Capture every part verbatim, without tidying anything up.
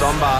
Somber.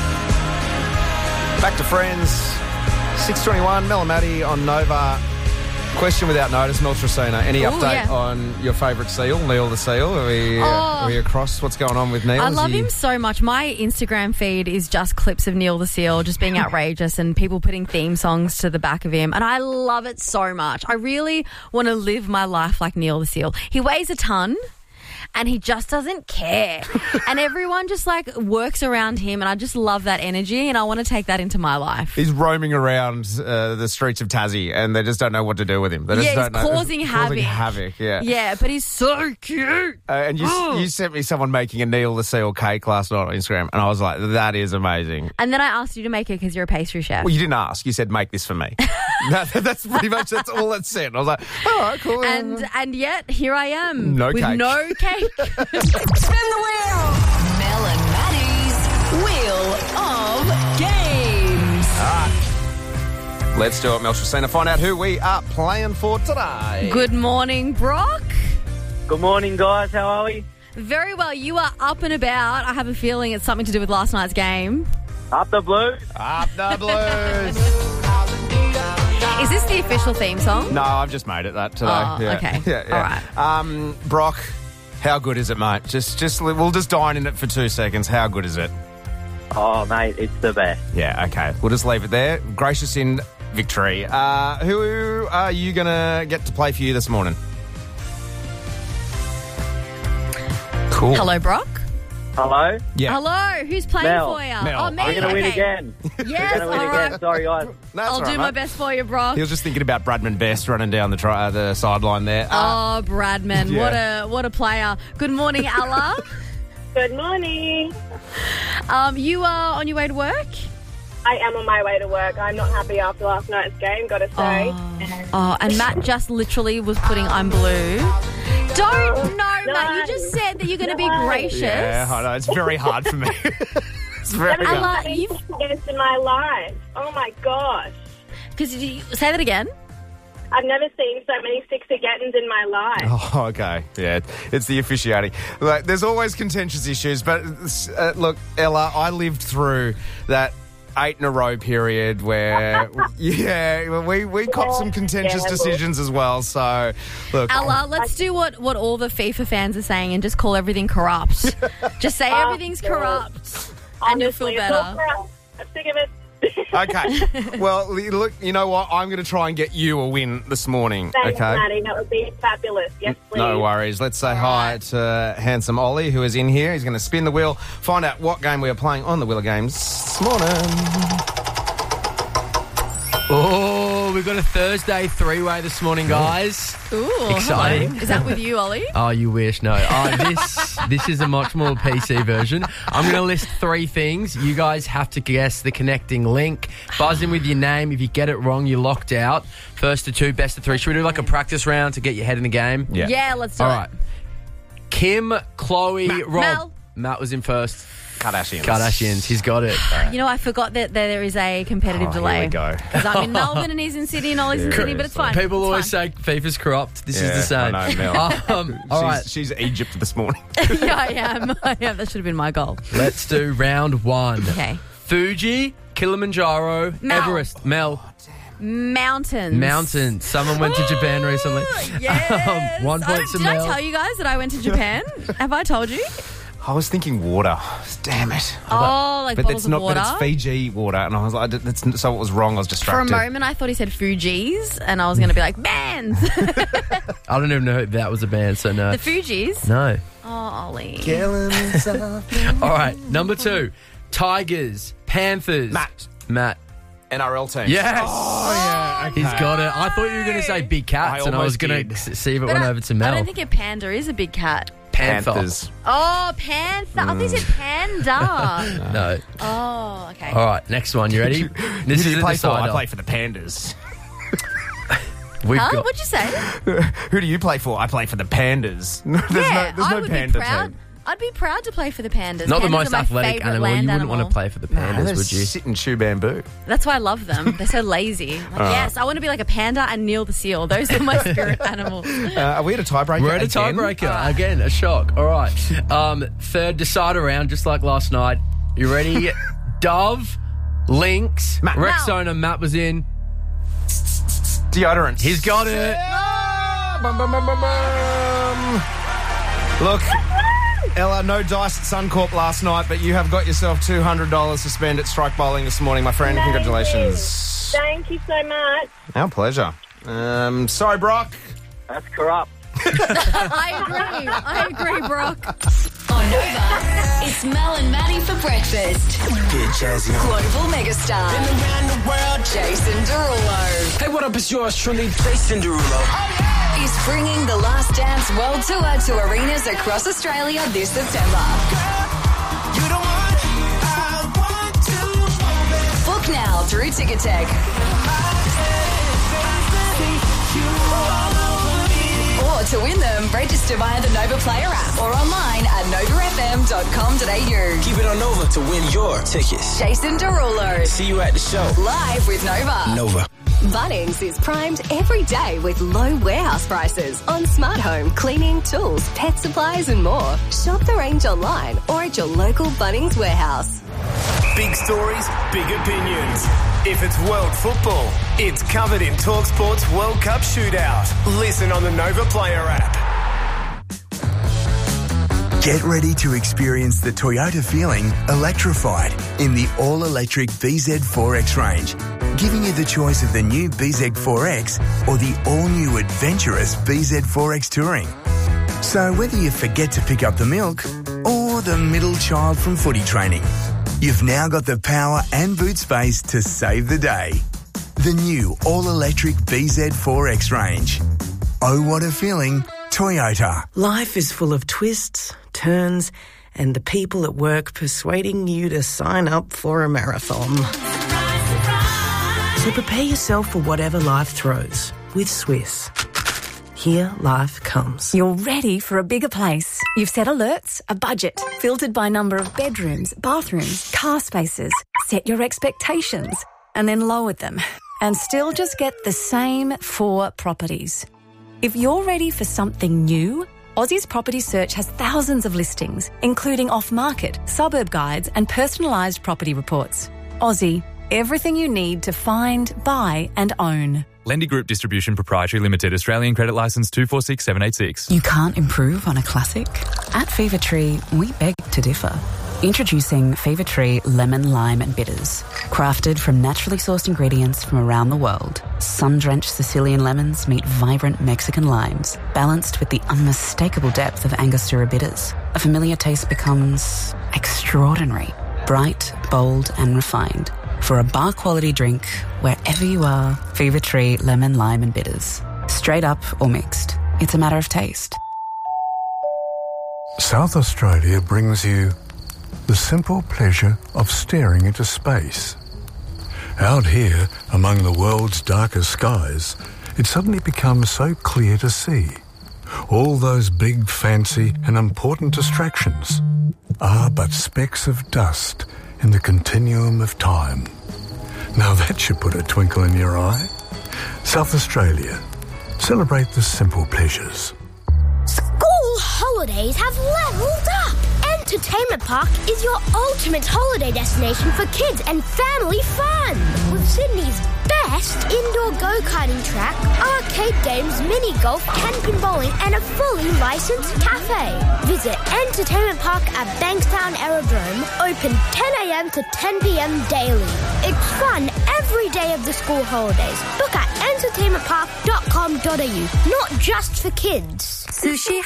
Back to Friends. six twenty-one, Mel and Maddie on Nova. Question without notice, Mel Tracina. Any Ooh, update yeah. on your favourite seal, Neil the Seal? Are we, uh, Oh. are we across what's going on with Neil? I Is love he- him so much. My Instagram feed is just clips of Neil the Seal just being outrageous and people putting theme songs to the back of him. And I love it so much. I really want to live my life like Neil the Seal. He weighs a ton. And he just doesn't care. And everyone just like works around him. And I just love that energy. And I want to take that into my life. He's roaming around uh, the streets of Tassie and they just don't know what to do with him. They just Yeah, don't he's know. causing havoc. Causing havoc, yeah. Yeah, but he's so cute. Uh, and you, you sent me someone making a Neil the Seal cake last night on Instagram, and I was like, that is amazing. And then I asked you to make it because you're a pastry chef. Well, you didn't ask. You said, make this for me. that, that's pretty much, that's all it said. I was like, all right, cool. And and yet, here I am. No with cake. no cake. Spin the wheel. Mel and Maddie's Wheel of Games. Let's do it, Mel Tracina. Find out who we are playing for today. Good morning, Brock. Good morning, guys. How are we? Very well. You are up and about. I have a feeling it's something to do with last night's game. Up the Blues. Up the Blues. Is this the official theme song? No, I've just made it that today. Oh, yeah. okay. Yeah, yeah. All right. Um, Brock, how good is it, mate? Just, just, we'll just dine in it for two seconds. How good is it? Oh, mate, it's the best. Yeah, okay. We'll just leave it there. Gracious in victory. Uh, who are you going to get to play for you this morning? Cool. Hello, Brock. Hello? Yeah. Hello. Who's playing Mel. for you? Mel. Oh, me. We're going to okay. win again. Yes, We're going to win all again. right. Sorry, guys. No, that's I'll all do right, my mate. best for you, Brock. He was just thinking about Bradman Best running down the tri- uh, the sideline there. Uh, Oh, Bradman, Yeah. what a what a player! Good morning, Ella. Good morning. um, you are on your way to work. I am on my way to work. I'm not happy after last night's game, gotta say. Oh, oh, and Matt just literally was putting "I'm blue." Don't know, No. Matt. You just said that you're going to be No. gracious. yeah, I know. It's very hard for me. It's very Never hard. Ella, seen you anything against in my life. Oh my gosh. because you say that again. I've never seen so many six-a-gettons in my life. Oh, okay. Yeah, it's the officiating. Like, there's always contentious issues, but uh, look, Ella, I lived through that eight in a row period where, yeah, we, we copped some contentious Yeah. decisions as well. So, look. Ella, let's do what, what all the FIFA fans are saying and just call everything corrupt. Just say Oh, everything's God. corrupt, and you'll feel Honestly, it's all better. crap. I'm sick of it. Okay. Well, look, you know what? I'm going to try and get you a win this morning. Thanks, okay. Maddie. That would be fabulous. Yes, please. No worries. Let's say hi to handsome Ollie, who is in here. He's going to spin the wheel, find out what game we are playing on the Wheel of Games this morning. Oh, we've got a Thursday three-way this morning, guys. Ooh, Exciting. hello. Is that with you, Ollie? Oh, you wish. No. Oh, this this is a much more P C version. I'm going to list three things. You guys have to guess the connecting link. Buzz in with your name. If you get it wrong, you're locked out. First to two, best of three. Should we do like a practice round to get your head in the game? Yeah. Yeah, let's do All it. right. Kim, Chloe, Rob. Mel. Matt was in first. Kardashians. Kardashians. He's got it. You know, I forgot that there is a competitive Oh, here delay. we go. Because I'm in Melbourne and he's in Sydney and Ollie's in Sydney, but it's fine. People It's always fine. say FIFA's corrupt. This Yeah, is the same. I know, Mel. Um, all she's, right. she's Egypt this morning. Yeah, I am. I am. That should have been my goal. Let's do round one. Okay. Fuji, Kilimanjaro, Mel. Everest. Mel. Mountains. Mountains. Someone went to Japan recently. Yes. Um, one I- point to Did Mel. I tell you guys that I went to Japan? Have I told you? I was thinking water. Damn it. Oh, like but bottles it's not. of water? But it's Fiji water, and I was like, that's so. It was wrong. I was For a distracted. moment, I thought he said Fugees, and I was going to be like, bands. I don't even know if that was a band, so no. The Fugees. No. Oh, Ollie. All right. Number two. Tigers, Panthers. Matt. Matt. N R L team. Yes. Oh yeah. Okay. He's got it. I thought you were going to say big cats, I and I was almost going did. to see if it But went I, over to I Mel. don't think a panda is a big cat. Panther. Panthers. Oh, panther. I thought you said panda. No. Oh, okay. All right. Next one. You ready? Who This do is you a play for? I decider. play for the Pandas. We've Huh? got. What'd you say? Who do you play for? I play for the Pandas. there's yeah, no, there's I no would panda be proud. team. I'd be proud to play for the pandas. Not pandas the most are my athletic favourite animal. You land wouldn't animal. want to play for the pandas, They would you? sit and chew bamboo. That's why I love them. They're so lazy. Like, yes, I want to be like a panda and Neil the seal. Those are my spirit animals. Uh, are we at a tiebreaker? We're at a again? tiebreaker. Again, a shock. All right. Um, third decider round, just like last night. You ready? Dove, Lynx, Matt. Rexona. Matt was in. Deodorant. He's got it. Ah, bum, bum, bum, bum, bum. Look, Ella, no dice at Suncorp last night, but you have got yourself two hundred dollars to spend at Strike Bowling this morning, my friend. Amazing. Congratulations. Thank you so much. Our pleasure. Um, sorry, Brock. That's corrupt. I agree. I agree, Brock. On Nova, it's Mel and Maddie for breakfast. Get jazzy. Global megastar Been around the world. Jason Derulo Hey, what up? It's yours truly, Jason Derulo. is bringing the Last Dance World Tour to arenas across Australia this September. You the one I want to hold it. Book now through Ticketek. Or to win them, register via the Nova Player app or online at nova f m dot com dot a u. Keep it on Nova to win your tickets. Jason Derulo, See you at the show. live with Nova. Nova. Bunnings is primed every day with low warehouse prices on smart home, cleaning, tools, pet supplies and more. Shop the range online or at your local Bunnings warehouse. Big stories, big opinions. If it's world football, it's covered in TalkSport's World Cup Shootout. Listen on the Nova Player app. Get ready to experience the Toyota feeling electrified in the all-electric B Z four X range, giving you the choice of the new B Z four X or the all-new adventurous B Z four X Touring. So whether you forget to pick up the milk or the middle child from footy training, you've now got the power and boot space to save the day. The new all-electric B Z four X range. Oh, what a feeling, Toyota. Life is full of twists, turns, and the people at work persuading you to sign up for a marathon. So prepare yourself for whatever life throws with Swiss. Here life comes. You're ready for a bigger place. You've set alerts, a budget, filtered by number of bedrooms, bathrooms, car spaces. Set your expectations and then lowered them and still just get the same four properties. If you're ready for something new, Aussie's Property Search has thousands of listings, including off-market, suburb guides and personalised property reports. Aussie, everything you need to find, buy and own. Lendy Group Distribution Proprietary Limited, Australian Credit Licence two four six seven eight six. You can't improve on a classic? At Fever Tree, we beg to differ. Introducing Fever Tree Lemon, Lime and Bitters. Crafted from naturally sourced ingredients from around the world, sun-drenched Sicilian lemons meet vibrant Mexican limes, balanced with the unmistakable depth of Angostura bitters. A familiar taste becomes extraordinary, bright, bold and refined. For a bar-quality drink, wherever you are, Fever Tree Lemon, Lime and Bitters. Straight up or mixed, it's a matter of taste. South Australia brings you the simple pleasure of staring into space. Out here, among the world's darkest skies, it suddenly becomes so clear to see. All those big, fancy and important distractions are but specks of dust in the continuum of time. Now that should put a twinkle in your eye. South Australia. Celebrate the simple pleasures. School holidays have leveled up. Entertainment Park is your ultimate holiday destination for kids and family fun. With Sydney's best indoor go-karting track, arcade games, mini golf, camping bowling and a fully licensed cafe. Visit Entertainment Park at Bankstown Aerodrome, open ten a m to ten p m daily. It's fun every day of the school holidays. Book at entertainment park dot com dot a u, not just for kids. Sushi